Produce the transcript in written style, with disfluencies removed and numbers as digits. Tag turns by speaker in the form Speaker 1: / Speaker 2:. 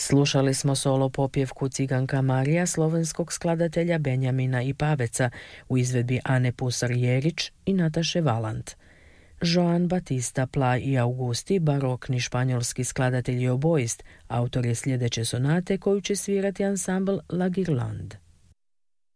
Speaker 1: Slušali smo solo popjevku Ciganka Marija slovenskog skladatelja Benjamina i Paveca u izvedbi Ane Pusar-Jerić i Nataše Valant. Joan Batista Pla i Augusti, barokni španjolski skladatelj i oboist, autor je sljedeće sonate koju će svirati ansambl La Guirlande.